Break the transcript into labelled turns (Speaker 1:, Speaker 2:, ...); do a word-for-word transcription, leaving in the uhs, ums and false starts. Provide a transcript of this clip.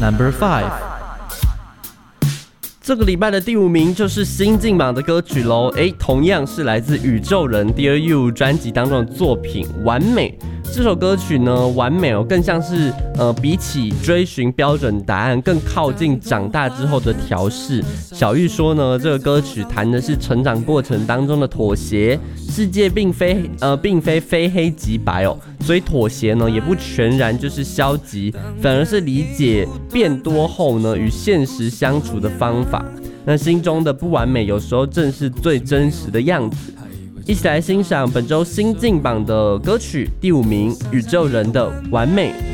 Speaker 1: Number five。这个礼拜的第五名就是新进榜的歌曲喽，诶，同样是来自宇宙人 Dear You 专辑当中的作品《完美》。这首歌曲呢，完美哦，更像是呃，比起追寻标准答案，更靠近长大之后的调试。小玉说呢，这个歌曲谈的是成长过程当中的妥协，世界并非呃，并非非黑即白哦，所以妥协呢，也不全然就是消极，反而是理解变多后呢，与现实相处的方法。那心中的不完美，有时候正是最真实的样子。一起来欣赏本周新进榜的歌曲，第五名，宇宙人的《完美》。